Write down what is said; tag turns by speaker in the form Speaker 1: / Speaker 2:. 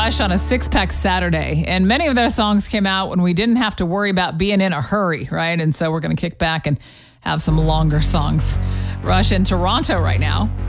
Speaker 1: Rush on a six-pack Saturday, and many of their songs came out when we didn't have to worry about being in a hurry, right? And so we're going to kick back and have some longer songs. Rush in Toronto right now.